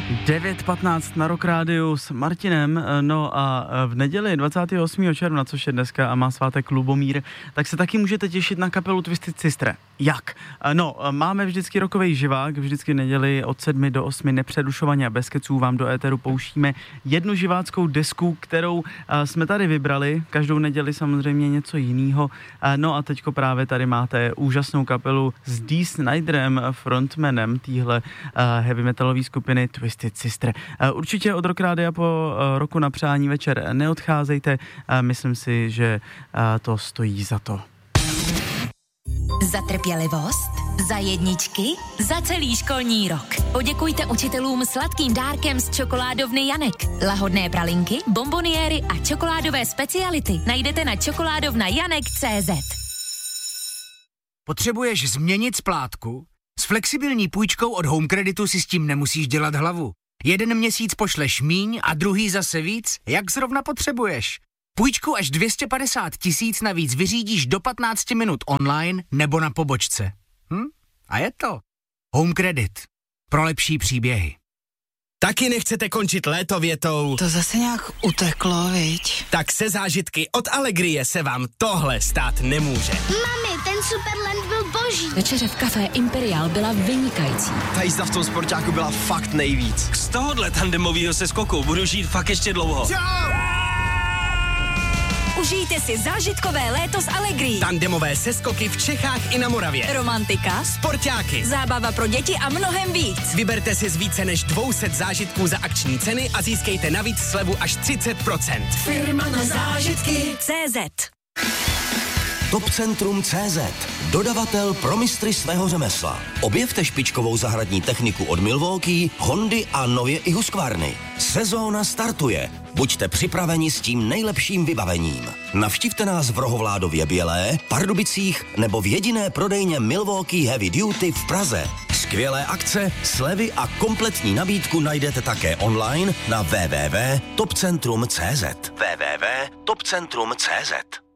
9:15 na Rock Rádiu s Martinem, no a v neděli 28. června, což je dneska a má svátek Lubomír, tak se taky můžete těšit na kapelu Twisted Sister. Jak? No, máme vždycky rockovej živák, vždycky v neděli od 7 do 8 nepřerušovaně a bez keců vám do éteru pouštíme jednu živáckou desku, kterou jsme tady vybrali, každou neděli samozřejmě něco jiného. No a teďko právě tady máte úžasnou kapelu s Dee Sniderem, frontmanem téhle heavy metalové skupiny Twisted Sister. Určitě od Rock Rádia po roku na přání večer neodcházejte, myslím si, že to stojí za to. Za trpělivost, za jedničky, za celý školní rok. Poděkujte učitelům sladkým dárkem z čokoládovny Janek. Lahodné pralinky, bonboniéry a čokoládové speciality najdete na čokoládovnajanek.cz. Potřebuješ změnit splátku? S flexibilní půjčkou od Home Creditu si s tím nemusíš dělat hlavu. Jeden měsíc pošleš míň a druhý zase víc, jak zrovna potřebuješ. Půjčku až 250 000 navíc vyřídíš do 15 minut online nebo na pobočce. A je to Home Credit. Pro lepší příběhy. Taky nechcete končit léto větou? To zase nějak uteklo, viď? Tak se zážitky od Allegrie se vám tohle stát nemůže. Mami, ten Superland byl boží. Večeře v kafé Imperial byla vynikající. Ta jízda v tom sportáku byla fakt nejvíc. Z tohohle tandemového seskoku budu žít fakt ještě dlouho. Užijte si zážitkové léto s Allegrií. Tandemové seskoky v Čechách i na Moravě. Romantika, Sportáky, zábava pro děti a mnohem víc. Vyberte si z více než 200 zážitků za akční ceny a získejte navíc slevu až 30%. Firma na zážitky CZ. Topcentrum.cz, dodavatel pro mistry svého řemesla. Objevte špičkovou zahradní techniku od Milwaukee, Hondy a nově i Husqvarny. Sezóna startuje. Buďte připraveni s tím nejlepším vybavením. Navštivte nás v Rohovládově Bělé, Pardubicích nebo v jediné prodejně Milwaukee Heavy Duty v Praze. Skvělé akce, slevy a kompletní nabídku najdete také online na www.topcentrum.cz. www.topcentrum.cz